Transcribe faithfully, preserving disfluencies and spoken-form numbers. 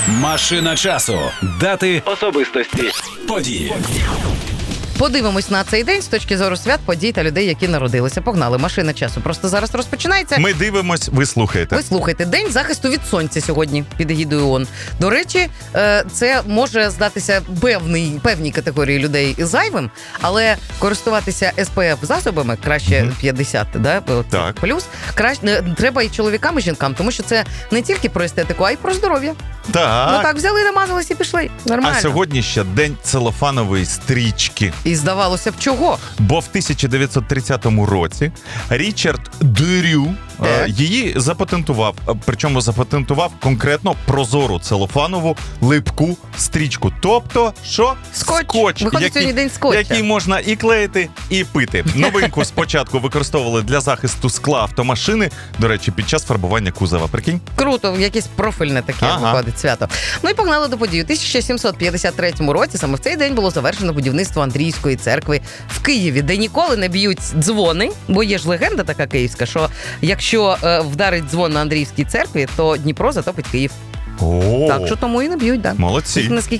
Машина часу. Дати, особистості, події. Подивимось на цей день з точки зору свят, подій та людей, які народилися. Погнали. Машина часу просто зараз розпочинається. Ми дивимось, ви слухаєте. Ви слухайте. День захисту від сонця сьогодні під егідою ООН. До речі, це може здатися певний, певній категорії людей зайвим, але користуватися ес пе еф засобами, краще mm-hmm. п'ятдесят, да? От, так. плюс, краще, треба і чоловікам, і жінкам, тому що це не тільки про естетику, а й про здоров'я. Так. Ну так, взяли, намазались і пішли. Нормально. А сьогодні ще день целофанової стрічки. І здавалося б, чого? Бо в тисяча дев'ятсот тридцятому році Річард Дерю е, її запатентував. Причому запатентував конкретно прозору целофанову липку стрічку. Тобто, що? Скотч. Скотч, Виходить який, сьогодні день скотча. який можна і клеїти, і пити. Новинку спочатку використовували для захисту скла автомашини. До речі, під час фарбування кузова. Прикинь? Круто, якесь профільне таке ага. виходить свято. Ну і погнали до подій. У тисяча сімсот п'ятдесят третьому році саме в цей день було завершено будівництво Андріївської церкви в Києві, де ніколи не б'ють дзвони, бо є ж легенда така київська, що якщо е, вдарить дзвон на Андріївській церкві, то Дніпро затопить Київ. О, так що тому і не б'ють, да. молодці. Наскільки